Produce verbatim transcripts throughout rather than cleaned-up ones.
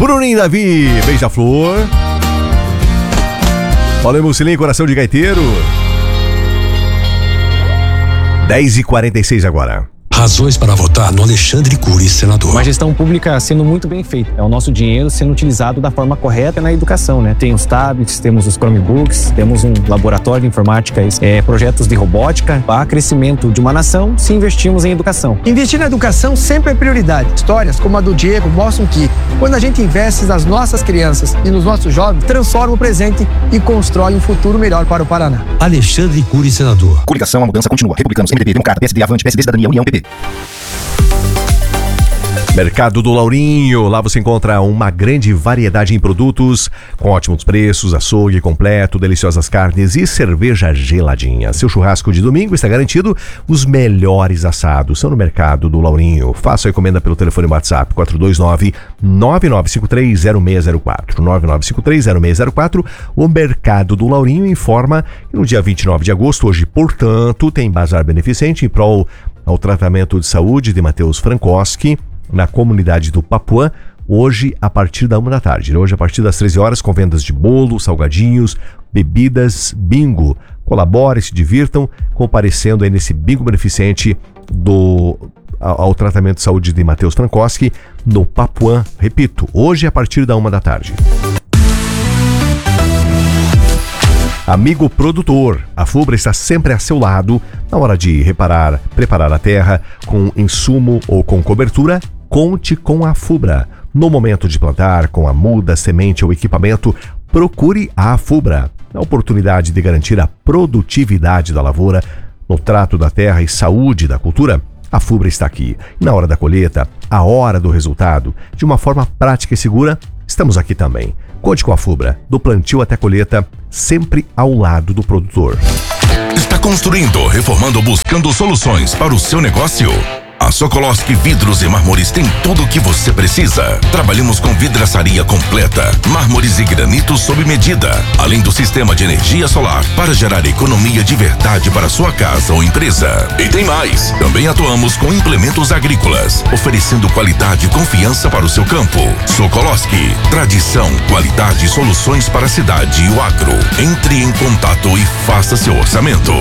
Bruninho Davi, Beija-Flor. Olha o Mucilim, Coração de Gaiteiro. dez e quarenta e seis agora. Razões para votar no Alexandre Cury, senador. Uma gestão pública sendo muito bem feita. É o nosso dinheiro sendo utilizado da forma correta na educação, né? Tem os tablets, temos os Chromebooks, temos um laboratório de informática, é, projetos de robótica. Para crescimento de uma nação, se investirmos em educação. Investir na educação sempre é prioridade. Histórias como a do Diego mostram que, quando a gente investe nas nossas crianças e nos nossos jovens, transforma o presente e constrói um futuro melhor para o Paraná. Alexandre Cury, senador. Coligação, a mudança continua. Republicanos, M D B, Democrata, P S D, Avante, P S D, Cidadania, União, P P. Mercado do Laurinho, lá você encontra uma grande variedade em produtos, com ótimos preços, açougue completo, deliciosas carnes e cerveja geladinha. Seu churrasco de domingo está garantido, os melhores assados são no Mercado do Laurinho. Faça a encomenda pelo telefone WhatsApp quatro dois nove, nove nove cinco três, zero seis zero quatro, nove nove cinco três, zero seis zero quatro. O Mercado do Laurinho informa que no dia vinte e nove de agosto, hoje, portanto, tem bazar beneficente em prol ao tratamento de saúde de Matheus Frankowski, na comunidade do Papuã, hoje a partir da uma da tarde. Hoje a partir das treze horas, com vendas de bolo, salgadinhos, bebidas, bingo. Colaborem, se divirtam, comparecendo aí nesse bingo beneficente do, ao, ao tratamento de saúde de Matheus Frankowski, no Papuã. Repito, hoje a partir da uma da tarde. Amigo produtor, a Fubra está sempre a seu lado na hora de reparar, preparar a terra com insumo ou com cobertura. Conte com a Fubra. No momento de plantar, com a muda, semente ou equipamento, procure a Fubra. A oportunidade de garantir a produtividade da lavoura no trato da terra e saúde da cultura, a Fubra está aqui. Na hora da colheita, a hora do resultado, de uma forma prática e segura, estamos aqui também. Conte com a Fubra, do plantio até a colheita, sempre ao lado do produtor. Está construindo, reformando ou buscando soluções para o seu negócio? A Sokolowski Vidros e Mármores tem tudo o que você precisa. Trabalhamos com vidraçaria completa, mármores e granitos sob medida, além do sistema de energia solar para gerar economia de verdade para sua casa ou empresa. E tem mais! Também atuamos com implementos agrícolas, oferecendo qualidade e confiança para o seu campo. Sokolowski, tradição, qualidade e soluções para a cidade e o agro. Entre em contato e faça seu orçamento.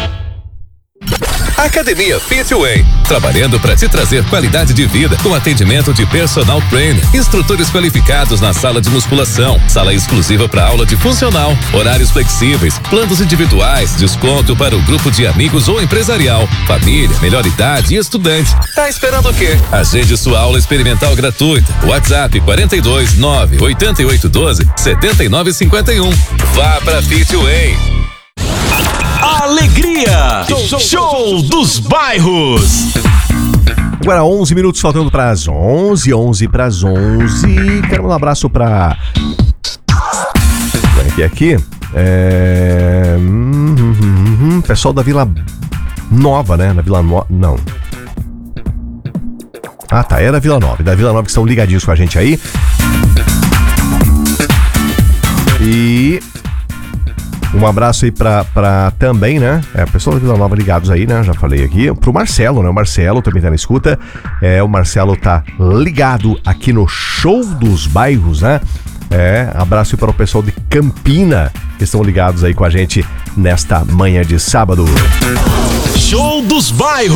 Academia Fitway, trabalhando para te trazer qualidade de vida com atendimento de personal trainer, instrutores qualificados na sala de musculação, sala exclusiva para aula de funcional, horários flexíveis, planos individuais, desconto para o grupo de amigos ou empresarial, família, melhor idade e estudante. Tá esperando o quê? Agende sua aula experimental gratuita. WhatsApp quatro dois nove, oito oito um dois, sete nove cinco um. Vá pra Fitway. Alegria! Show, show dos bairros! Agora onze minutos faltando para as onze, onze para as onze. Quero um abraço para... Aqui, aqui. É... Hum, hum, hum, hum. Pessoal da Vila Nova, né? Na Vila Nova... Não. Ah, tá. É da Vila Nova. Da Vila Nova que estão ligadinhos com a gente aí. E... Um abraço aí pra, pra também, né? É, o pessoal da Vila Nova ligados aí, né? Já falei aqui. Pro Marcelo, né? O Marcelo também tá na escuta. É, o Marcelo tá ligado aqui no Show dos Bairros, né? É, abraço aí para o pessoal de Campina, que estão ligados aí com a gente nesta manhã de sábado. Show dos Bairros!